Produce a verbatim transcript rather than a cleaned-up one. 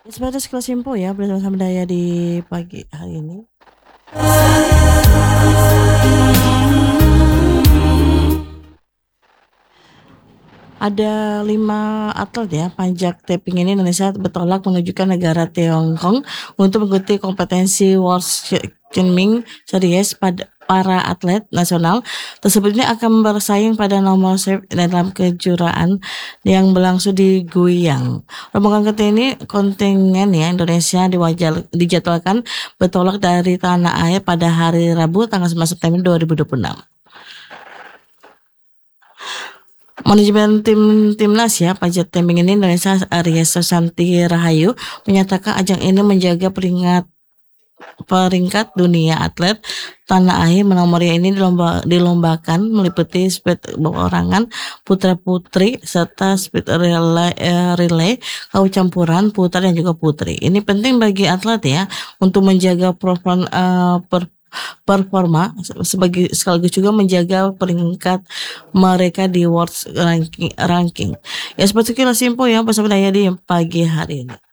Sebatas kelas info ya bersama Daya di pagi hari ini. Ada lima atlet ya panjat tebing ini Indonesia bertolak menuju ke negara Tiongkok untuk mengikuti kompetensi World Swimming Series pada para atlet nasional tersebut ini akan bersaing pada nomor save dalam kejuaraan yang berlangsung di Guiyang. Rombongan ketiga ini kontingen ya Indonesia diwajal, dijadwalkan bertolak dari tanah air pada hari Rabu tanggal sembilan September dua ribu dua puluh enam. Manajemen tim timnas ya panjat tebing ini Indonesia Arya Susanti Rahayu menyatakan ajang ini menjaga peringkat peringkat dunia atlet tanah air menomornya ini dilomba, dilombakan meliputi speed perorangan putra putri serta speed relay, eh, relay kau campuran putra dan juga putri. Ini penting bagi atlet ya untuk menjaga performa, uh, per, performa sebagai sekaligus juga menjaga peringkat mereka di world ranking ranking. Ya seperti kilas info ya bersama Daya di pagi hari ini.